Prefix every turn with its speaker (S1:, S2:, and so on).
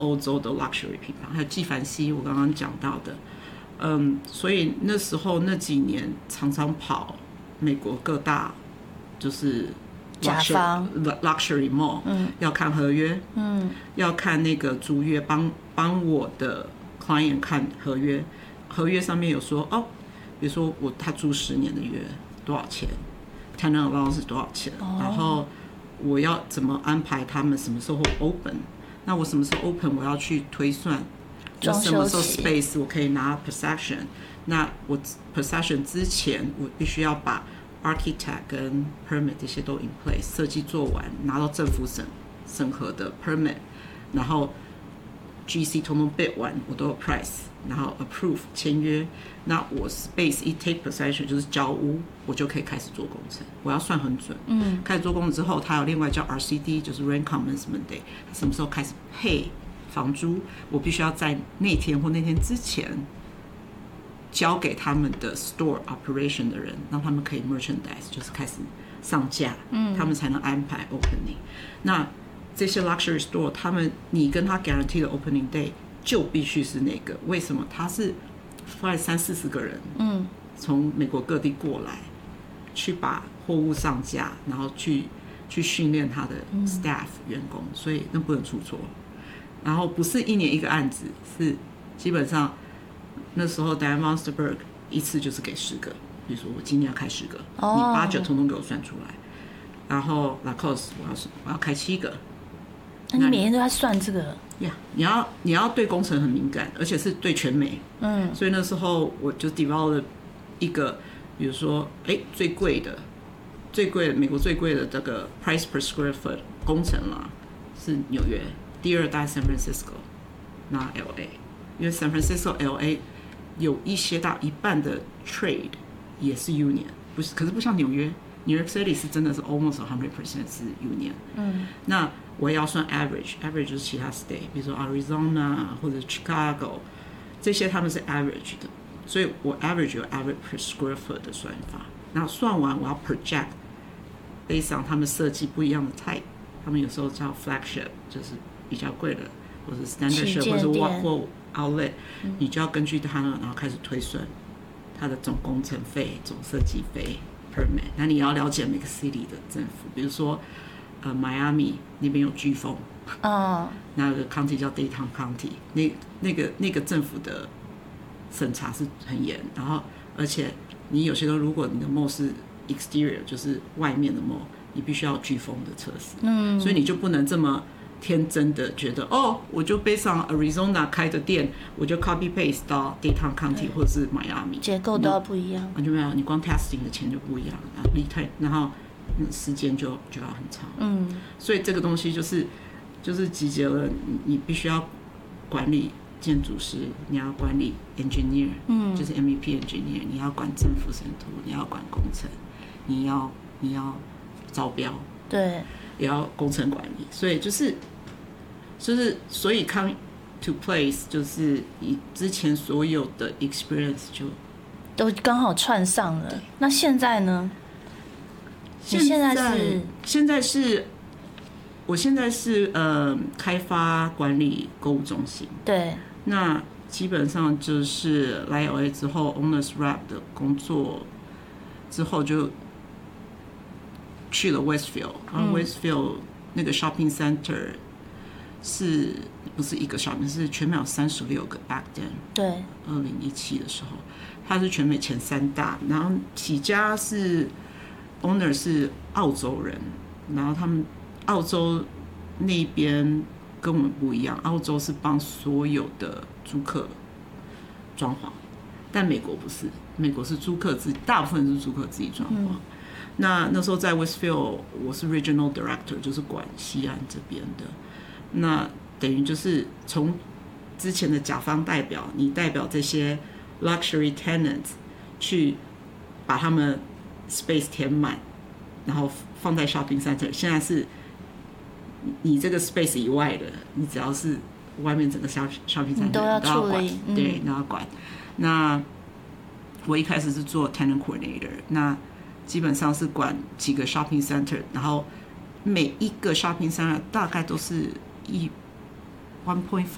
S1: 欧洲的 luxury 品牌，还有纪梵希我刚刚讲到的，所以那时候那几年常常跑美国各大就是 luxury mall，要看合约，要看那个租约，帮我的 client 看合约，合约上面有说比如说他租10年的约多少钱 ，tenant allowance 多少钱，然后我要怎么安排他们什么时候 open， 那我什么时候 open 我要去推算，我什么时候 space 我可以拿 possession， 那我 possession 之前我必须要把 architect 跟 permit 这些都 in place， 设计做完，拿到政府审核的 permit， 然后 GC 通通 bid 完，我都有 price， 然后 approve 签约，那我 space 一 take possession 就是交屋，我就可以开始做工程，我要算很准。开始做工程之后，它有另外叫 RCD， 就是 rent commencement day， 什么时候开始配房租，我必须要在那天或那天之前交给他们的 store operation 的人，让他们可以 merchandise， 就是开始上架，他们才能安排 opening。那这些 luxury store， 你跟他 guarantee 的 opening day 就必须是那个，为什么？他是快30-40个人，从美国各地过来，去把货物上架，然后去训练他的 staff 员工，所以那不能出错。然后不是1年1个案子，是基本上那时候 Diane Monsterberg 一次就是给10个，比如说我今年要开10个，你8-9通通给我算出来。然后 Lacoste 我要开7个。
S2: 那你每天都在算这个？
S1: 你要对工程很敏感，而且是对全美。所以那时候我就 develop 一个，比如说，最贵的美国最贵的这个 price per square foot 工程啦，是纽约，第2大 San Francisco， 那 LA， 因为 San Francisco、LA 有一些到一半的 trade 也是 union， 可是不像纽约。New York City 是真的是 almost 100% 是 union，那我也要算 average 就是其他 state， 比如说 Arizona 或者 Chicago， 这些他们是 average 的，所以我 average 有 average per square foot 的算法，然后算完我要 project based on 他们设计不一样的 type， 他们有时候叫 flagship 就是比较贵的，或者 standard shop 或者或 outlet， 你就要根据它呢，然后开始推算它的总工程费、总设计费。permit， 那你要了解每个 city 的政府，比如说Miami 那边有飓风，那有个 county 叫 Dayton County， 那个政府的审查是很严，然后而且你有些时候如果你的 mall 是 exterior 就是外面的 mall， 你必须要飓风的测试，所以你就不能这么天真的觉得我就 based on Arizona 开的店，我就 copy paste 到 Dayton County 或者是 Miami，
S2: 结构都要不一样，
S1: 完全没有，你光 testing 的钱就不一样，然后时间就要很长，所以这个东西就是集结了你必须要管理建筑师，你要管理 engineer，就是 MEP engineer， 你要管政府审图，你要管工程，你要招标，
S2: 对，
S1: 也要工程管理，所以所以 come to place 就是你之前所有的 experience 就
S2: 都刚好串上了。那现在呢？我现在是开发管理购物中心。对。那基本上就是来 LA 之后 ，owners rep 的工作之后就去了 Westfield， 然后 Westfield 那个 shopping center 是不是一个 shopping， 是全美有36个 back then。对。2017的时候，它是全美前3大，然后起家是 owner 是澳洲人，然后他们澳洲那边跟我们不一样，澳洲是帮所有的租客装潢，但美国不是，美国是租客自己，大部分是租客自己装潢。那时候在 Westfield 我是 Regional Director， 就是管西岸这边的，那等于就是从之前的甲方代表，你代表这些 luxury tenants 去把他们 space 填满，然后放在 shopping center， 现在是你这个 space 以外的，你只要是外面整个 shopping center 都要管，
S1: 对，都要管。那我一开始是做 tenant coordinator， 那基本上是管几个 shopping center， 然后每一个 shopping center 大概都是1.5